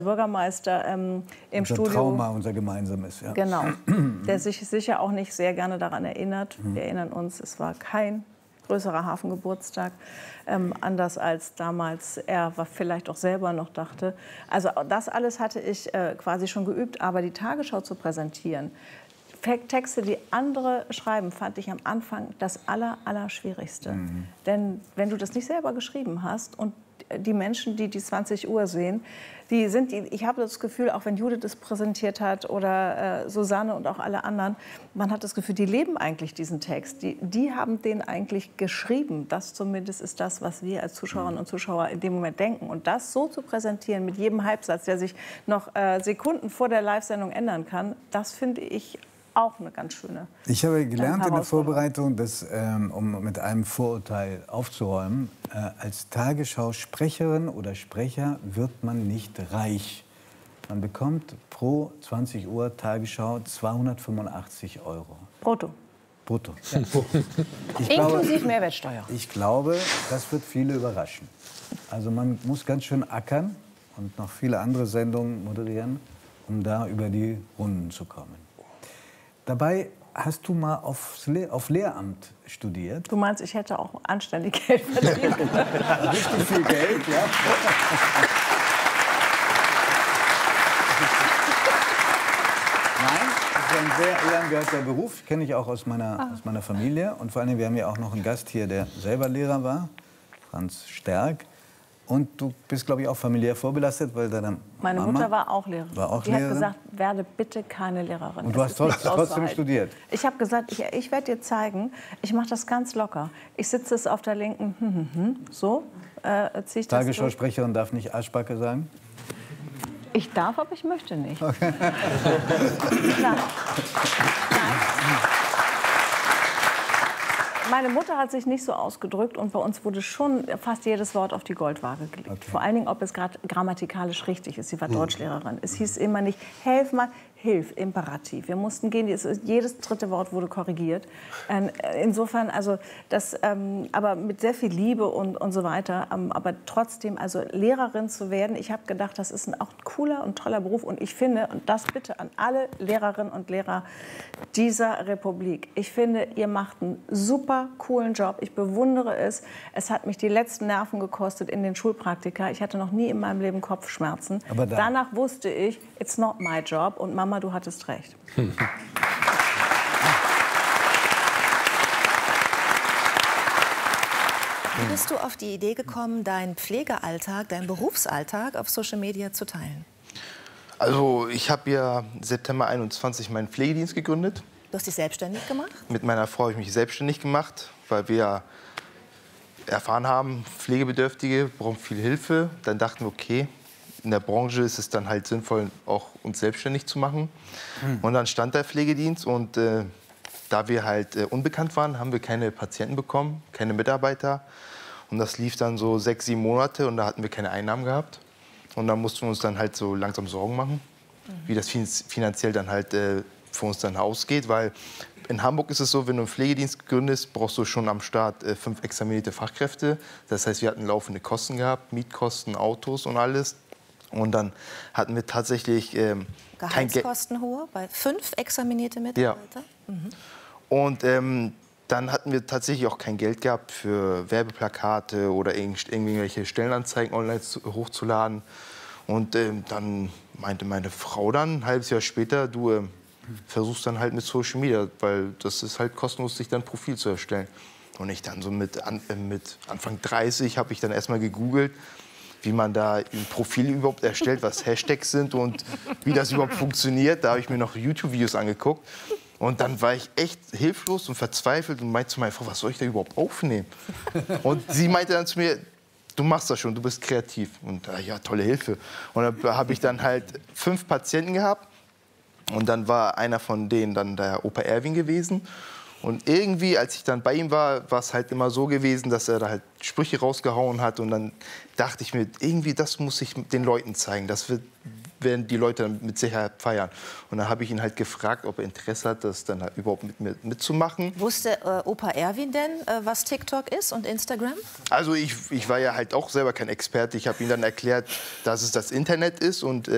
Bürgermeister im unser Studio. Trauma, unser gemeinsames, ja. Genau, der sich sicher auch nicht sehr gerne daran erinnert. Wir erinnern uns, es war kein größerer Hafengeburtstag, anders als damals er vielleicht auch selber noch dachte. Also das alles hatte ich quasi schon geübt, aber die Tagesschau zu präsentieren, Texte, die andere schreiben, fand ich am Anfang das Allerschwierigste. Denn wenn du das nicht selber geschrieben hast und die Menschen, die 20 Uhr sehen, ich habe das Gefühl, auch wenn Judith es präsentiert hat oder Susanne und auch alle anderen, man hat das Gefühl, die leben eigentlich diesen Text. Die haben den eigentlich geschrieben. Das zumindest ist das, was wir als Zuschauerinnen und Zuschauer in dem Moment denken. Und das so zu präsentieren mit jedem Halbsatz, der sich noch Sekunden vor der Live-Sendung ändern kann, das finde ich auch eine ganz schöne Ich habe gelernt in der Vorbereitung, dass, um mit einem Vorurteil aufzuräumen, als Tagesschau-Sprecherin oder Sprecher wird man nicht reich. Man bekommt pro 20 Uhr Tagesschau 285 €. Brutto. Brutto. Ja. Inklusive Mehrwertsteuer. Ich glaube, das wird viele überraschen. Also man muss ganz schön ackern und noch viele andere Sendungen moderieren, um da über die Runden zu kommen. Dabei hast du mal auf Lehramt studiert. Du meinst, ich hätte auch anständig Geld verdient? Richtig viel Geld, ja. Nein, das ist ein sehr ehrenwerter Beruf. Kenne ich auch aus meiner Familie. Und vor allem, wir haben ja auch noch einen Gast hier, der selber Lehrer war, Franz Sterk. Und du bist, glaube ich, auch familiär vorbelastet, weil deine Meine Mama Mutter war auch Lehrerin. Die hat gesagt, werde bitte keine Lehrerin. Und du hast trotzdem studiert? Ich habe gesagt, ich werde dir zeigen, ich mache das ganz locker. Ich sitze es auf der linken, so ziehe ich das. Tagesschausprecherin darf nicht Arschbacke sagen? Ich darf, aber ich möchte nicht. Okay. Nein. Meine Mutter hat sich nicht so ausgedrückt und bei uns wurde schon fast jedes Wort auf die Goldwaage gelegt. Okay. Vor allen Dingen, ob es gerade grammatikalisch richtig ist. Sie war Deutschlehrerin. Es hieß immer nicht, helf mal, hilf, Imperativ. Wir mussten gehen, jedes dritte Wort wurde korrigiert. Insofern, also das, aber mit sehr viel Liebe und so weiter. Aber trotzdem, also Lehrerin zu werden, ich habe gedacht, das ist auch ein cooler und toller Beruf. Und ich finde, und das bitte an alle Lehrerinnen und Lehrer dieser Republik, ich finde, ihr macht einen super coolen Job. Ich bewundere es. Es hat mich die letzten Nerven gekostet in den Schulpraktika. Ich hatte noch nie in meinem Leben Kopfschmerzen. Aber danach wusste ich, it's not my job. Und Mama, du hattest recht. Wie bist du auf die Idee gekommen, deinen Pflegealltag, deinen Berufsalltag auf Social Media zu teilen? Also ich habe ja September 21 meinen Pflegedienst gegründet. Du hast dich selbstständig gemacht? Mit meiner Frau habe ich mich selbstständig gemacht, weil wir erfahren haben, Pflegebedürftige brauchen viel Hilfe. Dann dachten wir, okay, in der Branche ist es dann halt sinnvoll, auch uns selbstständig zu machen. Und dann stand der Pflegedienst und da wir halt unbekannt waren, haben wir keine Patienten bekommen, keine Mitarbeiter. Und das lief dann so 6, 7 Monate und da hatten wir keine Einnahmen gehabt. Und dann mussten wir uns dann halt so langsam Sorgen machen, wie das finanziell dann halt für uns dann ausgeht. Weil in Hamburg ist es so, wenn du einen Pflegedienst gründest, brauchst du schon am Start 5 examinierte Fachkräfte. Das heißt, wir hatten laufende Kosten gehabt, Mietkosten, Autos und alles. Und dann hatten wir tatsächlich Gehaltskosten hohe bei 5 examinierte Mitarbeiter? Ja. Und dann hatten wir tatsächlich auch kein Geld gehabt für Werbeplakate oder irgendwelche Stellenanzeigen online hochzuladen. Und dann meinte meine Frau dann ein halbes Jahr später, du versuchst dann halt mit Social Media, weil das ist halt kostenlos, sich dann ein Profil zu erstellen. Und ich dann so mit Anfang 30 habe ich dann erstmal gegoogelt, wie man da ein Profil überhaupt erstellt, was Hashtags sind und wie das überhaupt funktioniert. Da habe ich mir noch YouTube-Videos angeguckt. Und dann war ich echt hilflos und verzweifelt und meinte zu meiner Frau, was soll ich da überhaupt aufnehmen? Und sie meinte dann zu mir, du machst das schon, du bist kreativ. Und ja, tolle Hilfe. Und dann habe ich dann halt 5 Patienten gehabt. Und dann war einer von denen dann der Opa Erwin gewesen. Und irgendwie, als ich dann bei ihm war, war es halt immer so gewesen, dass er da halt Sprüche rausgehauen hat. Und dann dachte ich mir, irgendwie, das muss ich den Leuten zeigen. Das werden die Leute mit Sicherheit feiern. Und dann habe ich ihn halt gefragt, ob er Interesse hat, das dann halt überhaupt mitzumachen. Wusste Opa Erwin denn, was TikTok ist und Instagram? Also ich war ja halt auch selber kein Experte. Ich habe ihm dann erklärt, dass es das Internet ist und